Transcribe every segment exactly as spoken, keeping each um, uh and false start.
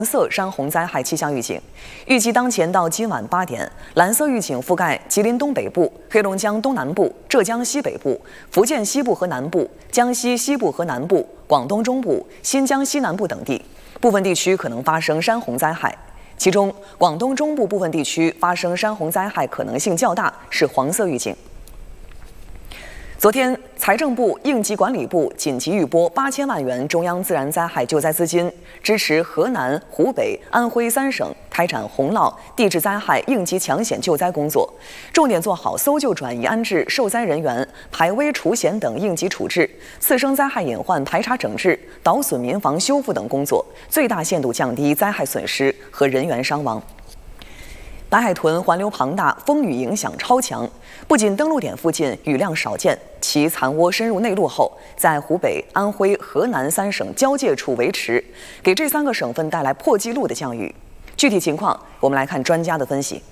蓝色山洪灾害气象预警，预计当前到今晚八点，蓝色预警覆盖吉林东北部、黑龙江东南部、浙江西北部、福建西部和南部、江西西部和南部、广东中部、新疆西南部等地，部分地区可能发生山洪灾害。其中，广东中部部分地区发生山洪灾害可能性较大，是黄色预警。 昨天，财政部、应急管理部紧急预拨八千万元中央自然灾害救灾资金，支持河南、湖北、安徽三省开展洪涝、地质灾害应急抢险救灾工作，重点做好搜救转移安置受灾人员、排危除险等应急处置、次生灾害隐患排查整治、导损民房修复等工作，最大限度降低灾害损失和人员伤亡。 白海豚环流庞大，风雨影响超强。不仅登陆点附近雨量少见，其残窝深入内陆后，在湖北、安徽、河南三省交界处维持，给这三个省份带来破纪录的降雨。具体情况，我们来看专家的分析。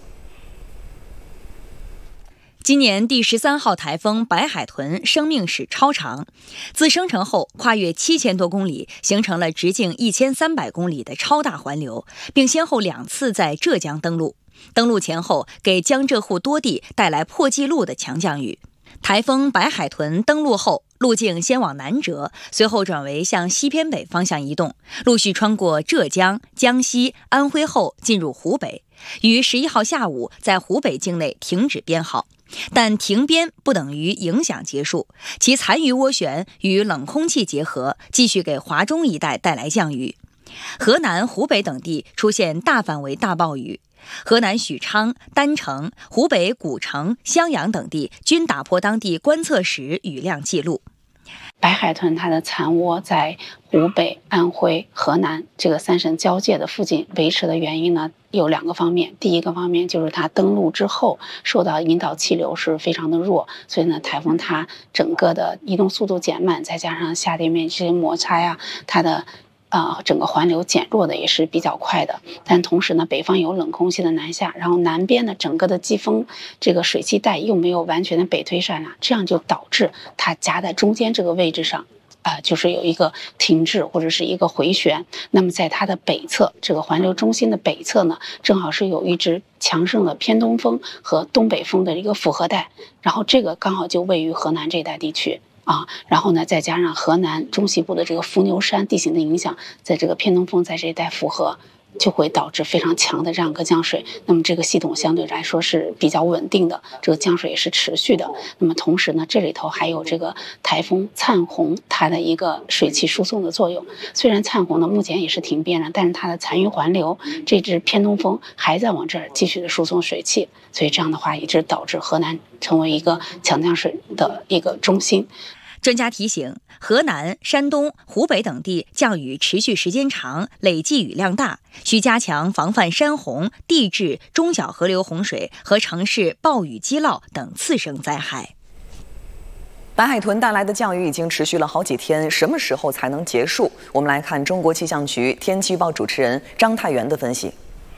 今年第十三号台风白海豚生命史超长，自生成后跨越七千多公里，形成了直径一千三百公里的超大环流，并先后两次在浙江登陆。登陆前后，给江浙沪多地带来破纪录的强降雨。台风白海豚登陆后，路径先往南折，随后转为向西偏北方向移动，陆续穿过浙江、江西、安徽后进入湖北，于十一号下午在湖北境内停止编号。 但停编不等于影响结束，其残余涡旋与冷空气结合，继续给华中一带带来降雨。河南、湖北等地出现大范围大暴雨，河南许昌、郸城、湖北古城、襄阳等地均打破当地观测史雨量记录。 白海豚它的残窝在湖北、安徽、河南这个三省交界的附近维持的原因呢，有两个方面。第一个方面就是它登陆之后受到引导气流是非常的弱，所以呢，台风它整个的移动速度减慢，再加上下地面这些摩擦呀，它的。 啊、呃，整个环流减弱的也是比较快的，但同时呢，北方有冷空气的南下，然后南边呢，整个的季风这个水汽带又没有完全的北推上来，这样就导致它夹在中间这个位置上，啊、呃，就是有一个停滞或者是一个回旋。那么在它的北侧，这个环流中心的北侧呢，正好是有一支强盛的偏东风和东北风的一个复合带，然后这个刚好就位于河南这一带地区。 啊，然后呢，再加上河南中西部的这个伏牛山地形的影响，在这个偏东风在这一带复合，就会导致非常强的这样一个降水。那么这个系统相对来说是比较稳定的，这个降水也是持续的。那么同时呢，这里头还有这个台风灿洪它的一个水汽输送的作用。虽然灿洪呢目前也是停编了，但是它的残余环流这支偏东风还在往这儿继续的输送水汽，所以这样的话一直导致河南成为一个强降水的一个中心。 专家提醒，河南、山东、湖北等地降雨持续时间长，累计雨量大，需加强防范山洪、地质、中小河流洪水和城市暴雨积涝等次生灾害。 白海豚带来的降雨已经持续了好几天，什么时候才能结束？我们来看中国气象局天气预报主持人张太元的分析。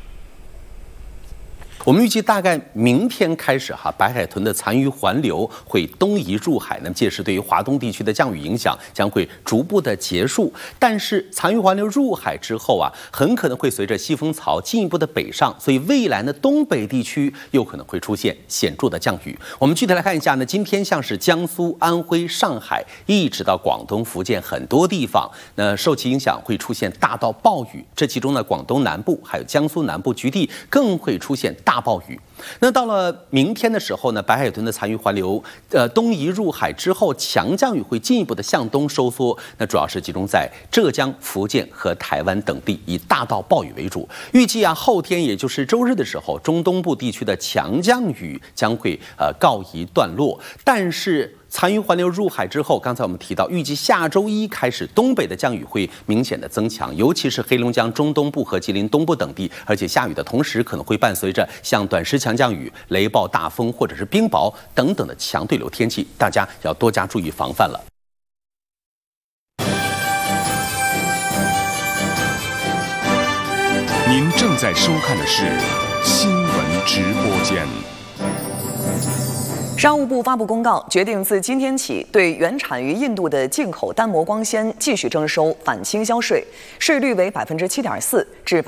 我们预计大概明天开始哈，白海豚的残余环流会东移入海，那么届时对于华东地区的降雨影响将会逐步的结束。但是残余环流入海之后啊，很可能会随着西风槽进一步的北上，所以未来呢，东北地区又可能会出现显著的降雨。我们具体来看一下呢，今天像是江苏、安徽、上海，一直到广东、福建很多地方，那受其影响会出现大到暴雨。这其中呢，广东南部还有江苏南部局地更会出现大 大暴雨。那到了明天的时候呢，白海豚的残余环流呃东移入海之后，强降雨会进一步的向东收缩。那主要是集中在浙江、福建和台湾等地，以大到暴雨为主。预计啊，后天也就是周日的时候，中东部地区的强降雨将会呃告一段落。但是 残余环流入海之后，刚才我们提到，预计下周一开始，东北的降雨会明显的增强，尤其是黑龙江中东部和吉林东部等地，而且下雨的同时，可能会伴随着像短时强降雨、雷暴大风或者是冰雹等等的强对流天气，大家要多加注意防范了。 您正在收看的是新闻直播间。 商务部发布公告，决定自今天起对原产于印度的进口单膜光纤继续征收反倾销税，税率为百分之七点四至百。